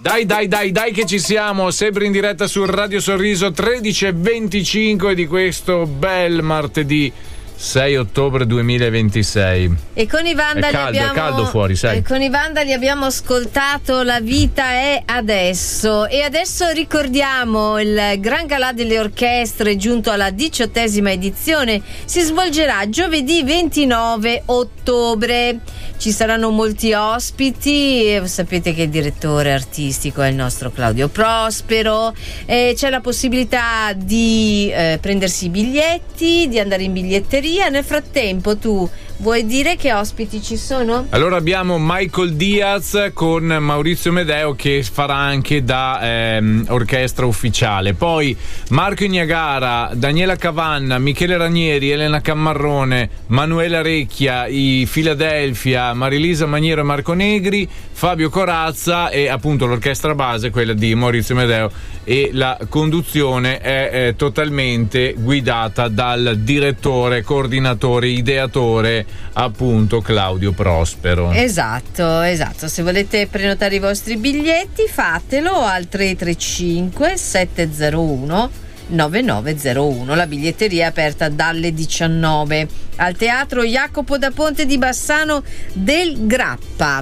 Dai che ci siamo, sempre in diretta su Radio Sorriso, 13:25 di questo bel martedì 6 ottobre 2026. E con i Vandali è caldo fuori, sai. E con i Vandali abbiamo ascoltato La vita è adesso. E adesso ricordiamo il Gran Galà delle Orchestre giunto alla 18ª edizione. Si svolgerà giovedì 29 ottobre. Ci saranno molti ospiti. Sapete che il direttore artistico è il nostro Claudio Prospero. C'è la possibilità di prendersi i biglietti, di andare in biglietteria. Nel frattempo tu vuoi dire che ospiti ci sono? Allora abbiamo Michael Diaz con Maurizio Medeo che farà anche da orchestra ufficiale, poi Marco Niagara, Daniela Cavanna, Michele Ranieri, Elena Cammarrone, Manuela Recchia, i Philadelphia, Marilisa Maniero e Marco Negri, Fabio Corazza e appunto l'orchestra base, quella di Maurizio Medeo, e la conduzione è totalmente guidata dal direttore, coordinatore, ideatore appunto Claudio Prospero. Esatto, se volete prenotare i vostri biglietti fatelo al 335 701 9901. La biglietteria è aperta dalle 19 al Teatro Jacopo da Ponte di Bassano del Grappa.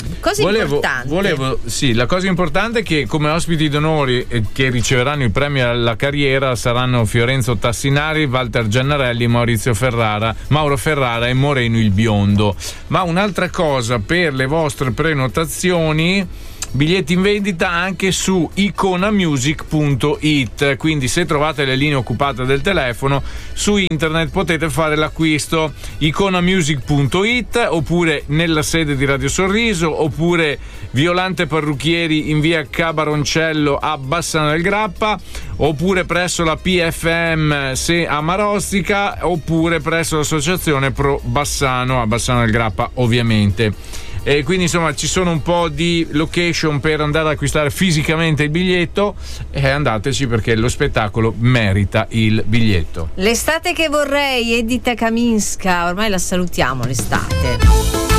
La cosa importante è che come ospiti d'onore che riceveranno il premio alla carriera saranno Fiorenzo Tassinari, Walter Giannarelli, Mauro Ferrara e Moreno il Biondo. Ma un'altra cosa, per le vostre prenotazioni, biglietti in vendita anche su iconamusic.it, quindi se trovate le linee occupate del telefono su internet potete fare l'acquisto. iconamusic.it, oppure nella sede di Radio Sorriso, oppure Violante Parrucchieri in via Cabaroncello a Bassano del Grappa, oppure presso la PFM se a Marostica, oppure presso l'associazione Pro Bassano a Bassano del Grappa ovviamente. E quindi insomma ci sono un po' di location per andare ad acquistare fisicamente il biglietto, e andateci perché lo spettacolo merita il biglietto. L'estate che vorrei, Edita Kaminska, ormai la salutiamo l'estate.